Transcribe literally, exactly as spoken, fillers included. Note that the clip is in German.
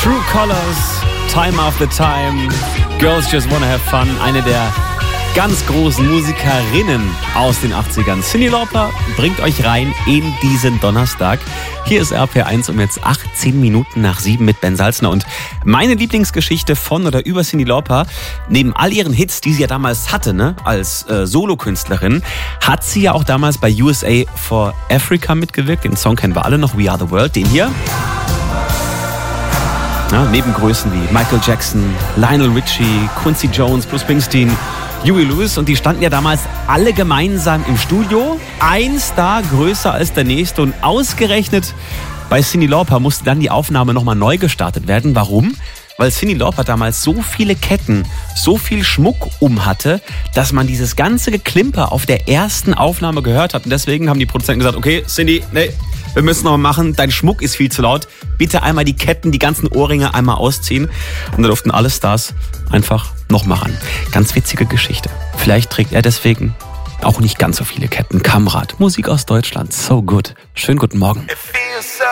True Colors, Time After Time, Girls Just Wanna Have Fun, eine der ganz großen Musikerinnen aus den achtzigern. Cyndi Lauper bringt euch rein in diesen Donnerstag. Hier ist R P R eins um jetzt achtzehn Minuten nach sieben mit Ben Salzner. Und meine Lieblingsgeschichte von oder über Cyndi Lauper, neben all ihren Hits, die sie ja damals hatte, ne, als äh, Solokünstlerin, hat sie ja auch damals bei U S A for Africa mitgewirkt. Den Song kennen wir alle noch, We Are the World, den hier. Ja, neben Größen wie Michael Jackson, Lionel Richie, Quincy Jones, Bruce Springsteen, Huey Lewis, und die standen ja damals alle gemeinsam im Studio. Ein Star größer als der nächste, und ausgerechnet bei Cyndi Lauper musste dann die Aufnahme nochmal neu gestartet werden. Warum? Weil Cyndi Lauper damals so viele Ketten, so viel Schmuck um hatte, dass man dieses ganze Geklimper auf der ersten Aufnahme gehört hat. Und deswegen haben die Produzenten gesagt, okay, Cyndi, nee, wir müssen noch mal machen, dein Schmuck ist viel zu laut. Bitte einmal die Ketten, die ganzen Ohrringe einmal ausziehen. Und da durften alle Stars einfach noch machen. Ganz witzige Geschichte. Vielleicht trägt er deswegen auch nicht ganz so viele Ketten. Kamrat, Musik aus Deutschland, so good. Schönen guten Morgen.